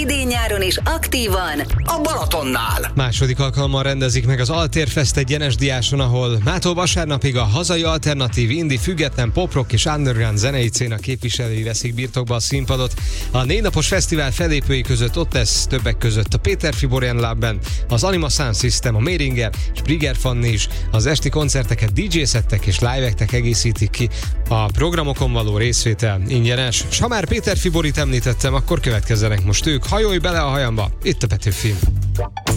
idén-nyáron is aktívan a Balatonnál. Második alkalommal rendezik meg az Altérfest egy Enesdiáson, ahol mától vasárnapig a hazai alternatív, indie, független, pop-rock és underground zenei széna képviselői veszik birtokba a színpadot. A 4 napos fesztivál felépői között ott lesz többek között a Péter Fiborian Lab Band, az Anima Sound System, a Méringer és Brigger Fanni is. Az esti koncerteket DJ-szettek és live-ektek egészítik ki. A programokon való részvétel ingyenes. S ha már Péter Fiborit említettem, akkor következzenek most ők. Hajolj bele a hajamba, itt a Petőfi.